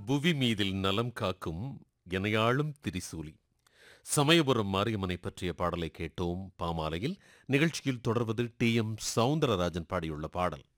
புவி மீதில் நலம் காக்கும் எனையாளும் திரிசூலி. சமயபுரம் மாரியம்மனை பற்றிய பாடலை கேட்டோம் பாமாலையில். நிகழ்ச்சியில் தொடர்வது டி எம் சவுந்தரராஜன் பாடியுள்ள பாடல்.